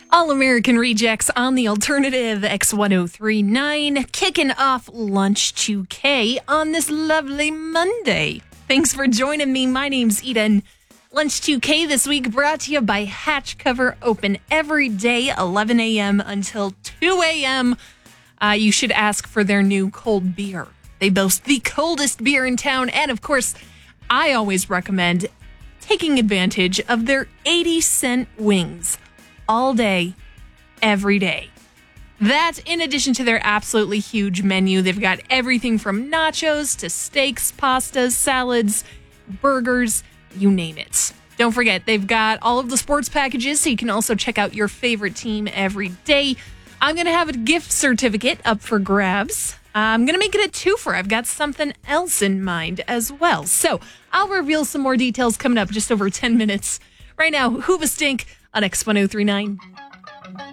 All American Rejects on the alternative X1039, kicking off Lunch 2K on this lovely Monday. Thanks for joining me. My name's Eden. Lunch 2K this week brought to you by Hatch Cover, open every day, 11 a.m. until 2 a.m. You should ask for their new cold beer. They boast the coldest beer in town, and of course, I always recommend taking advantage of their 80-cent wings. All day, every day. That, in addition to their absolutely huge menu, they've got everything from nachos to steaks, pastas, salads, burgers, you name it. Don't forget, they've got all of the sports packages, so you can also check out your favorite team every day. I'm going to have a gift certificate up for grabs. I'm going to make it a twofer. I've got something else in mind as well. So I'll reveal some more details coming up just over 10 minutes. Right now, Hoobastank on X1039.